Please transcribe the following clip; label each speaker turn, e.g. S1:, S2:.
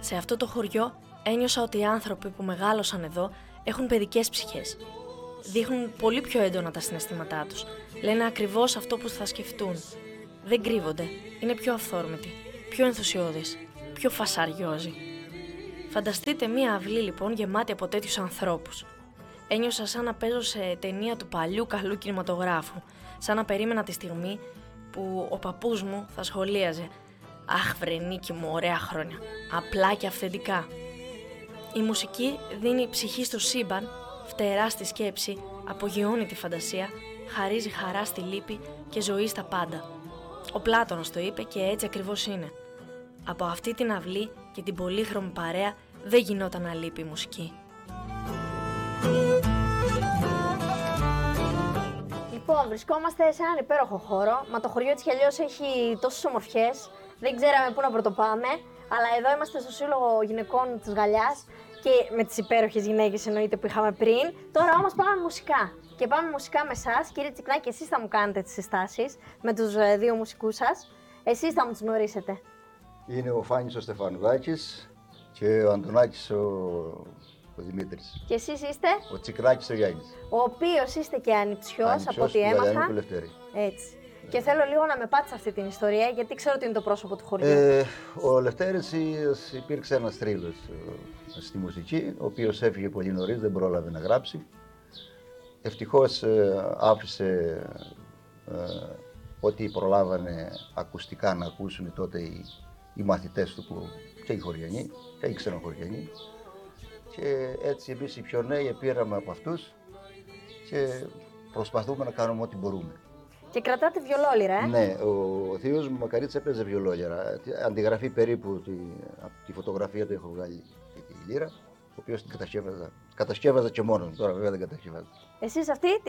S1: Σε αυτό το χωριό ένιωσα ότι οι άνθρωποι που μεγάλωσαν εδώ έχουν παιδικές ψυχές. Δείχνουν πολύ πιο έντονα τα συναισθήματά τους. Λένε ακριβώς αυτό που θα σκεφτούν. Δεν κρύβονται. Είναι πιο αυθόρμητοι, πιο ενθουσιώδεις, πιο φασαριόζοι. Φανταστείτε μία αυλή λοιπόν γεμάτη από τέτοιους ανθρώπους. Ένιωσα σαν να παίζω σε ταινία του παλιού καλού κινηματογράφου. Σαν να περίμενα τη στιγμή που ο παππούς μου θα σχολίαζε «Αχ βρε Νίκη μου, ωραία χρόνια, απλά και αυθεντικά». Η μουσική δίνει ψυχή στο σύμπαν, φτερά στη σκέψη, απογειώνει τη φαντασία, χαρίζει χαρά στη λύπη και ζωή στα πάντα. Ο Πλάτωνος το είπε και έτσι ακριβώς είναι. Από αυτή την αυλή και την πολύχρωμη παρέα δεν γινόταν να λείπει η μουσική.
S2: Λοιπόν, βρισκόμαστε σε έναν υπέροχο χώρο, μα το χωριό έτσι κι αλλιώς έχει τόσες ομορφιές, δεν ξέραμε πού να πρωτοπάμε, αλλά εδώ είμαστε στο Σύλλογο Γυναικών της Γαλλιάς και με τις υπέροχες γυναίκες εννοείται που είχαμε πριν. Τώρα όμως πάμε μουσικά. Και πάμε μουσικά με εσάς, κύριε Τσικνάκη, εσείς θα μου κάνετε τις συστάσεις με τους δύο μουσικούς σας. Εσείς θα μου τους γνωρίσετε.
S3: Είναι ο Φάνης ο Στεφανουδάκης και ο Αντωνάκης ο Δημήτρης.
S2: Και εσείς είστε?
S3: Ο Τσικνάκης ο Γιάννης.
S2: Ο οποίος είστε και ανιψιός, από ό,τι
S3: του
S2: έμαθα.
S3: Γαλιανού του Λευτέρη.
S2: Έτσι. Και θέλω λίγο να με πάτε σε αυτή την ιστορία, γιατί ξέρω ότι είναι το πρόσωπο του χωριού.
S3: Ο Λευτέρης υπήρξε ένας θρύλος στη μουσική, ο οποίος έφυγε πολύ νωρίς, δεν πρόλαβε να γράψει. Ευτυχώς άφησε ό,τι προλάβανε ακουστικά να ακούσουν τότε οι μαθητές του, και οι χωριανοί και οι ξενοχωριανοί. Και έτσι εμείς οι πιο νέοι πήραμε από αυτούς και προσπαθούμε να κάνουμε ό,τι μπορούμε.
S2: Και κρατάτε βιολόλυρα,
S3: Ναι, ο θείος μου Μακαρίτης έπαιζε βιολόλυρα. Αντιγραφή περίπου από τη φωτογραφία του έχω βγάλει και τη λύρα, ο οποίος την κατασκεύαζα και μόνος μου, τώρα βέβαια δεν κατασκευάζω.
S2: Εσείς αυτή